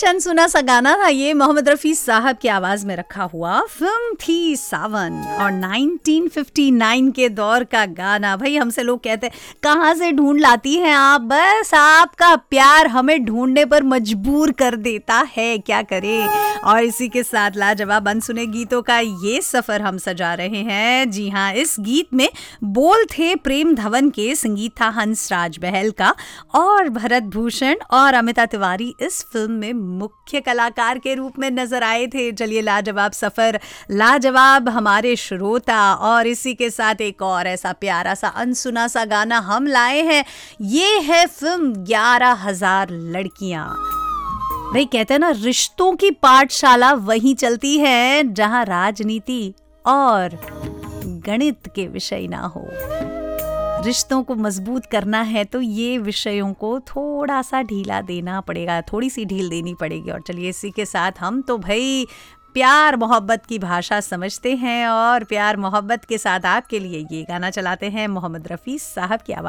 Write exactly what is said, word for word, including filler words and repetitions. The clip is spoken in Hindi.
कुछ अनसुना सा गाना था ये, मोहम्मद रफ़ी साहब की आवाज में रखा हुआ। फिल्म थी सावन और नाइनटीन फिफ्टी नाइन के दौर का गाना। भाई हमसे लोग कहते हैं कहाँ से ढूंढ लाती हैं आप, बस आपका प्यार हमें ढूंढने पर मजबूर कर देता है, क्या करे। और इसी के साथ लाजवाब अनसुने गीतों का ये सफर हम सजा रहे हैं। जी हाँ, इस गीत में बोल थे प्रेम धवन के, संगीत था हंसराज बहल का और भरत भूषण और अमिता तिवारी इस फिल्म में मुख्य कलाकार के रूप में नजर आए थे। चलिए, लाजवाब सफर, लाजवाब हमारे श्रोता, और इसी के साथ एक और ऐसा प्यारा सा अनसुना सा गाना हम लाए हैं। ये है फिल्म ग्यारह हजार लड़कियां। भाई कहते हैं ना, रिश्तों की पाठशाला वहीं चलती है जहां राजनीति और गणित के विषय ना हो। रिश्तों को मजबूत करना है तो ये विषयों को थोड़ा सा ढीला देना पड़ेगा, थोड़ी सी ढील देनी पड़ेगी। और चलिए, इसी के साथ हम तो भाई प्यार मोहब्बत की भाषा समझते हैं और प्यार मोहब्बत के साथ आपके लिए ये गाना चलाते हैं मोहम्मद रफ़ी साहब की आवाज़